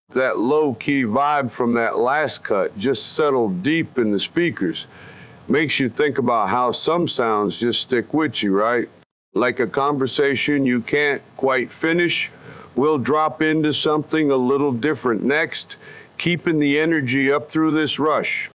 That low-key vibe from that last cut just settled deep in the speakers. Makes you think about how some sounds just stick with you, right? Like a conversation you can't quite finish. We'll drop into something a little different next, keeping the energy up through this rush.